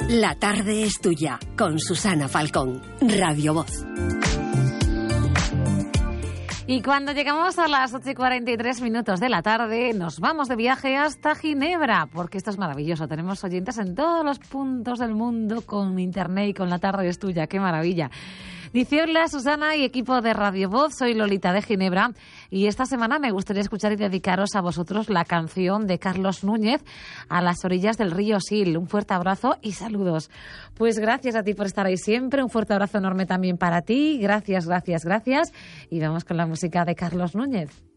La tarde es tuya, con Susana Falcón, Radio Voz. Y cuando llegamos a las 8:43 de la tarde, nos vamos de viaje hasta Ginebra, porque esto es maravilloso. Tenemos oyentes en todos los puntos del mundo con internet y con La tarde es tuya. ¡Qué maravilla! Dice: hola Susana y equipo de Radio Voz, soy Lolita de Ginebra y esta semana me gustaría escuchar y dedicaros a vosotros la canción de Carlos Núñez, A las orillas del río Sil. Un fuerte abrazo y saludos. Pues gracias a ti por estar ahí siempre, un fuerte abrazo enorme también para ti, gracias. Y vamos con la música de Carlos Núñez.